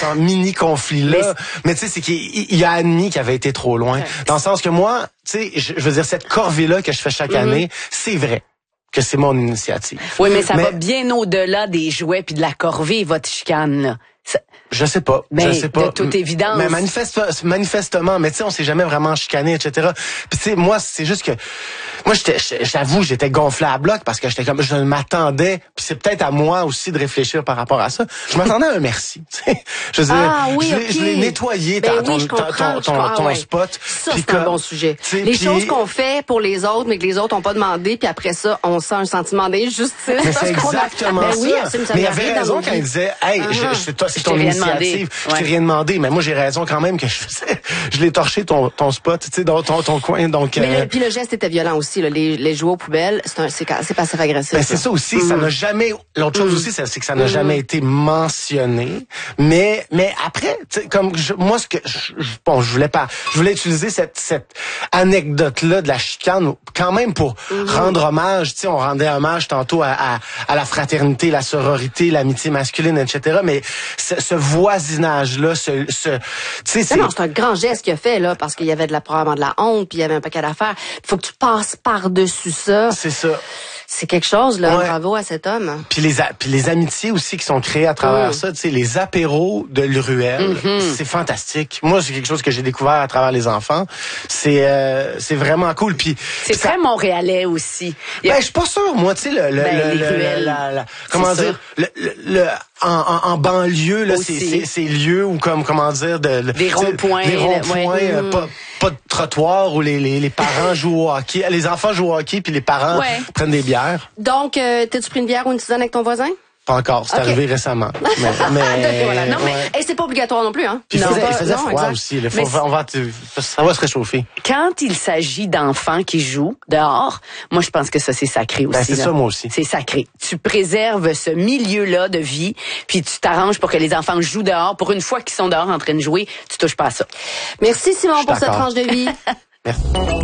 genre mini-conflit-là. Mais tu sais, c'est qu'il a admis qu'il avait été trop loin. Dans le sens que moi, tu sais, je veux dire, cette corvée-là que je fais chaque année, c'est vrai que c'est mon initiative. Oui, mais ça va bien au-delà des jouets puis de la corvée, votre chicane, là. Je sais pas. Mais je sais pas. de toute évidence. Mais manifestement, mais tu sais, on s'est jamais vraiment chicané, etc. Puis tu sais, moi, c'est juste que moi, j'avoue, j'étais gonflé à bloc parce que j'étais comme, je m'attendais. Puis c'est peut-être à moi aussi de réfléchir par rapport à ça. Je m'attendais à un merci. Je veux dire, je l'ai nettoyé ton spot. Ça, c'est un bon sujet. Les choses qu'on fait pour les autres, mais que les autres n'ont pas demandé, puis après ça, on sent un sentiment d'injustice. Mais c'est exactement ça. Oui, mais il avait raison quand il disait, hey, c'est ton initiative. Je t'ai rien demandé, mais moi j'ai raison quand même que je l'ai torché ton spot, tu sais, dans ton coin. Donc. Mais puis le geste était violent aussi, là. Les jouets aux poubelles, c'est passif agressif. Ben c'est ça aussi, ça n'a jamais. L'autre chose aussi, c'est que ça n'a jamais été mentionné. Mais après, tu sais, comme moi ce que je voulais utiliser cette anecdote là de la chicane quand même pour rendre hommage. Tu sais, on rendait hommage tantôt à la fraternité, la sororité, l'amitié masculine, etc. Mais ce voisinage-là, tu sais, c'est un grand geste qu'il a fait, là, parce qu'il y avait probablement de la honte, puis il y avait un paquet d'affaires. Il faut que tu passes par-dessus ça. C'est ça. C'est quelque chose, là. Ouais. Bravo à cet homme. Puis les amitiés aussi qui sont créées à travers ça, tu sais, les apéros de l'Ruelle, c'est fantastique. Moi, c'est quelque chose que j'ai découvert à travers les enfants. C'est vraiment cool. Puis c'est très montréalais aussi. Ben, je suis pas sûr, moi, tu sais, comment dire, en banlieue, là, ces lieux où, comment dire, des ronds-points, pas de trottoir où les parents jouent au hockey, les enfants jouent au hockey puis les parents prennent des bières. Donc, t'as-tu pris une bière ou une tisane avec ton voisin? Pas encore, c'est arrivé récemment. Voilà. Non, mais c'est pas obligatoire non plus, hein. Puis il faisait froid aussi. Ça va se réchauffer. Quand il s'agit d'enfants qui jouent dehors, moi je pense que ça c'est sacré aussi. C'est ça moi aussi. C'est sacré. Tu préserves ce milieu-là de vie, puis tu t'arranges pour que les enfants jouent dehors. Pour une fois qu'ils sont dehors en train de jouer, tu touches pas à ça. Merci Simon pour cette tranche de vie. Merci.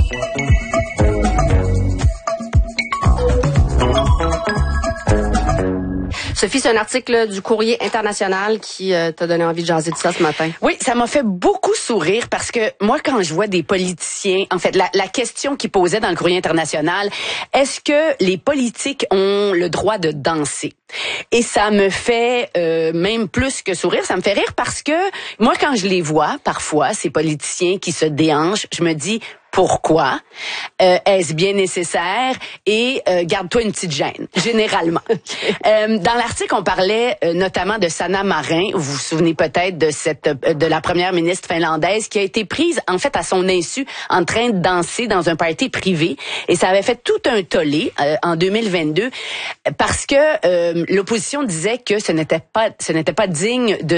Sophie, c'est un article du Courrier international qui t'a donné envie de jaser de ça ce matin. Oui, ça m'a fait beaucoup sourire parce que moi, quand je vois des politiciens, en fait, la question qu'ils posaient dans le Courrier international, est-ce que les politiques ont le droit de danser? Et ça me fait même plus que sourire, ça me fait rire parce que moi, quand je les vois, parfois, ces politiciens qui se déhanchent, je me dis... Pourquoi? Est-ce bien nécessaire? Et garde-toi une petite gêne, généralement. Dans l'article, on parlait notamment de Sanna Marin. Vous vous souvenez peut-être de la première ministre finlandaise qui a été prise, en fait, à son insu, en train de danser dans un party privé. Et ça avait fait tout un tollé en 2022 parce que l'opposition disait que ce n'était pas digne de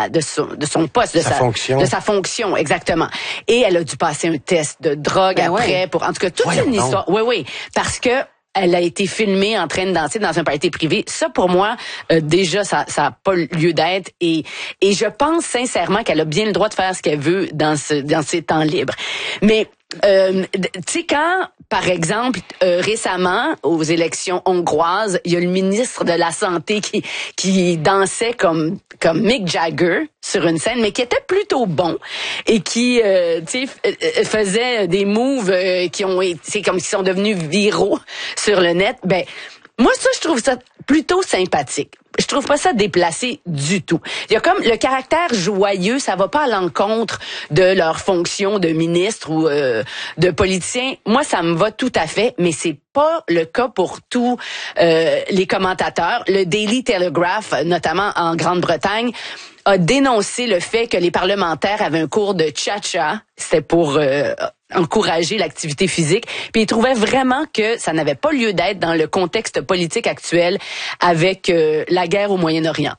son poste, de sa fonction, exactement. Et elle a dû passer un test de drogue après en tout cas toute une histoire. Oui, parce que elle a été filmée en train de danser dans un party privé. Ça, pour moi, déjà, ça a pas lieu d'être. Et je pense sincèrement qu'elle a bien le droit de faire ce qu'elle veut dans ses temps libres. Mais tu sais, quand, par exemple, récemment, aux élections hongroises, il y a le ministre de la Santé qui dansait comme Mick Jagger sur une scène, mais qui était plutôt bon et qui, tu sais, faisait des moves c'est comme qui sont devenus viraux sur le net. Ben, moi, ça, je trouve ça plutôt sympathique. Je trouve pas ça déplacé du tout. Il y a comme le caractère joyeux, ça va pas à l'encontre de leur fonction de ministre ou de politicien. Moi, ça me va tout à fait, mais c'est pas le cas pour tous les commentateurs. Le Daily Telegraph, notamment en Grande-Bretagne, a dénoncé le fait que les parlementaires avaient un cours de cha-cha. C'était pour encourager l'activité physique. Puis ils trouvaient vraiment que ça n'avait pas lieu d'être dans le contexte politique actuel avec la guerre au Moyen-Orient.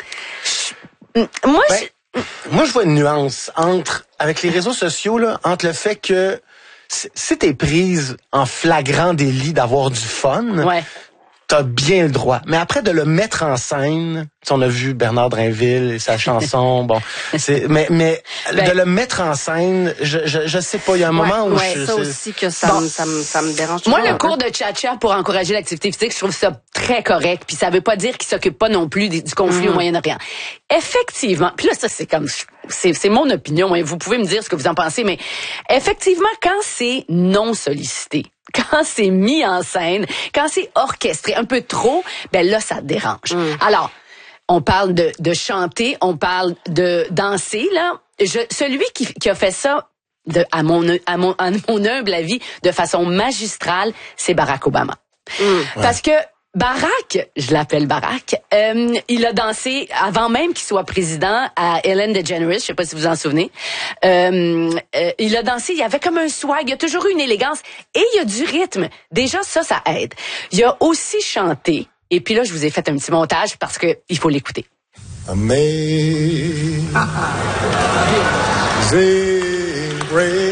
Moi, je vois une nuance avec les réseaux sociaux, là, entre le fait que si t'es prise en flagrant délit d'avoir du fun, t'as bien le droit. Mais après, de le mettre en scène, on a vu Bernard Drinville et sa chanson, bon, mais de le mettre en scène, je sais pas, il y a un moment où ça aussi que ça me dérange. Moi, le cours de cha-cha pour encourager l'activité physique, je trouve ça très correct, puis ça veut pas dire qu'il s'occupe pas non plus du conflit au Moyen-Orient. Effectivement, puis là, ça, c'est mon opinion, hein, vous pouvez me dire ce que vous en pensez, mais effectivement, quand c'est non sollicité, quand c'est mis en scène, quand c'est orchestré un peu trop, ben là, ça dérange. Alors, on parle de chanter, on parle de danser, là. Celui qui a fait ça, à mon humble avis, de façon magistrale, c'est Barack Obama. Parce que Barack, je l'appelle Barack, il a dansé avant même qu'il soit président à Ellen DeGeneres, je sais pas si vous en souvenez. Il a dansé, il y avait comme un swag, il y a toujours eu une élégance et il y a du rythme. Déjà ça aide. Il a aussi chanté et puis là je vous ai fait un petit montage parce que il faut l'écouter. Amazing grace.